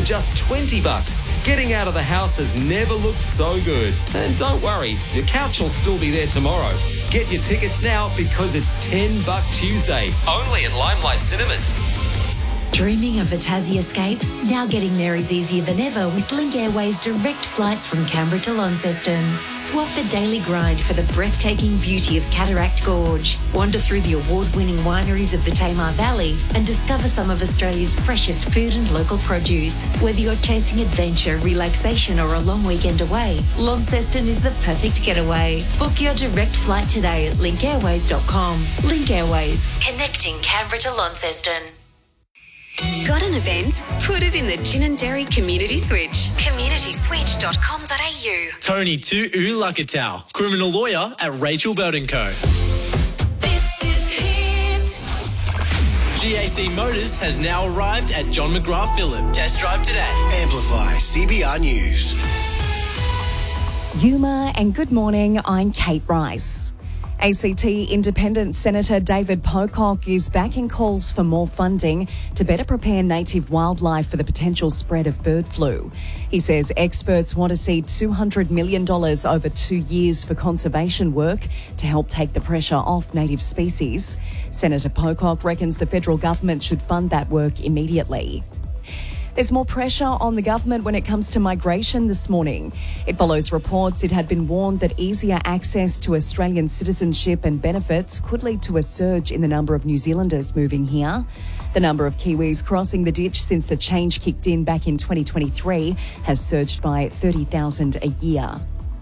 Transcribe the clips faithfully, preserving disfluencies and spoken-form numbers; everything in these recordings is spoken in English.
just twenty bucks. Getting out of the house has never looked so good. And don't worry, your couch will still be there tomorrow. Get your tickets now because it's ten buck Tuesday, only at Limelight Cinemas. Dreaming of a Tassie escape? Now getting there is easier than ever with Link Airways direct flights from Canberra to Launceston. Swap the daily grind for the breathtaking beauty of Cataract Gorge. Wander through the award-winning wineries of the Tamar Valley and discover some of Australia's freshest food and local produce. Whether you're chasing adventure, relaxation or a long weekend away, Launceston is the perfect getaway. Book your direct flight today at link airways dot com. Link Airways, connecting Canberra to Launceston. Got an event? Put it in the Gin and Dairy Community Switch. community switch dot com dot a u. Tony Tu Lakatau, criminal lawyer at Rachel Burton Co. This is Hit. G A C Motors has now arrived at John McGrath Phillip. Test drive today. Amplify C B R News. Yuma and good morning, I'm Kate Rice. A C T Independent Senator David Pocock is backing calls for more funding to better prepare native wildlife for the potential spread of bird flu. He says experts want to see two hundred million dollars over two years for conservation work to help take the pressure off native species. Senator Pocock reckons the federal government should fund that work immediately. There's more pressure on the government when it comes to migration this morning. It follows reports it had been warned that easier access to Australian citizenship and benefits could lead to a surge in the number of New Zealanders moving here. The number of Kiwis crossing the ditch since the change kicked in back in twenty twenty-three has surged by thirty thousand a year.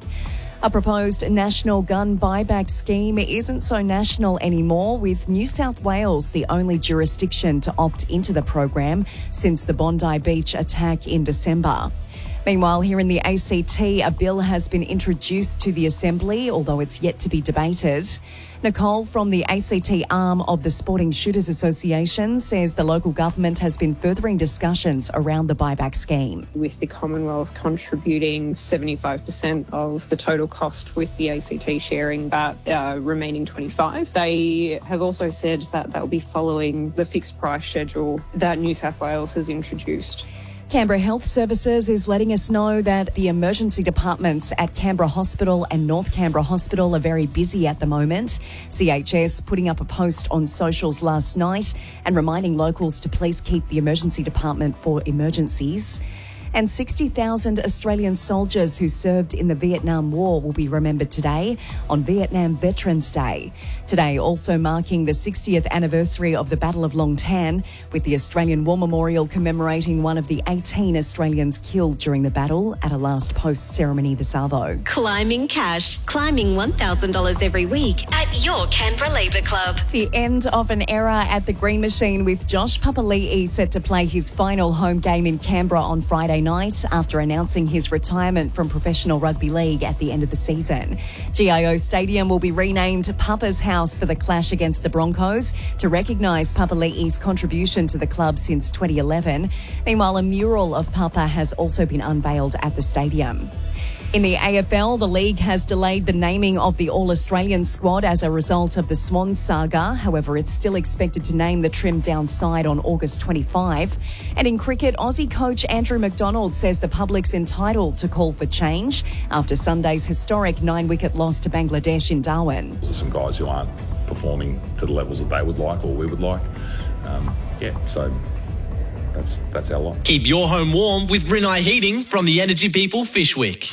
A proposed national gun buyback scheme isn't so national anymore, with New South Wales the only jurisdiction to opt into the program since the Bondi Beach attack in December. Meanwhile, here in the A C T, a bill has been introduced to the Assembly, although it's yet to be debated. Nicole from the A C T arm of the Sporting Shooters Association says the local government has been furthering discussions around the buyback scheme. With the Commonwealth contributing seventy-five percent of the total cost, with the A C T sharing that uh, remaining twenty-five, they have also said that they'll be following the fixed price schedule that New South Wales has introduced. Canberra Health Services is letting us know that the emergency departments at Canberra Hospital and North Canberra Hospital are very busy at the moment. C H S putting up a post on socials last night and reminding locals to please keep the emergency department for emergencies. And sixty thousand Australian soldiers who served in the Vietnam War will be remembered today on Vietnam Veterans Day. Today also marking the sixtieth anniversary of the Battle of Long Tan, with the Australian War Memorial commemorating one of the eighteen Australians killed during the battle at a last post ceremony this arvo. Climbing cash. Climbing one thousand dollars every week at your Canberra Labour Club. The end of an era at the Green Machine, with Josh Papali'i set to play his final home game in Canberra on Friday night after announcing his retirement from professional rugby league at the end of the season. G I O Stadium will be renamed Papa's House for the clash against the Broncos to recognise Papali'i's contribution to the club since twenty eleven. Meanwhile, a mural of Papa has also been unveiled at the stadium. In the A F L, the league has delayed the naming of the All-Australian squad as a result of the Swans saga. However, it's still expected to name the trimmed-down side on August twenty-fifth. And in cricket, Aussie coach Andrew McDonald says the public's entitled to call for change after Sunday's historic nine-wicket loss to Bangladesh in Darwin. There's some guys who aren't performing to the levels that they would like or we would like. Um, yeah, so... That's that's our lot. Keep your home warm with Rinnai Heating from the Energy People Fishwick.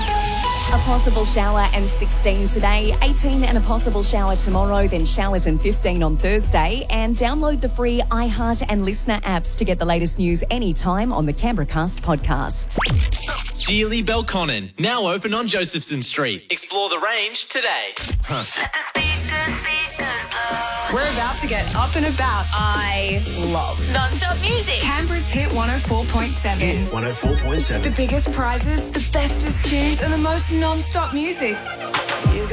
A possible shower and sixteen today, eighteen and a possible shower tomorrow, then showers and fifteen on Thursday. And download the free iHeart and Listener apps to get the latest news anytime on the Canberra Cast podcast. Geely Belconnen, now open on Josephson Street. Explore the range today. Huh. We're about to get up and about. I love non-stop music. Canberra's Hit one oh four point seven. one oh four point seven. The biggest prizes, the bestest tunes, and the most non-stop music.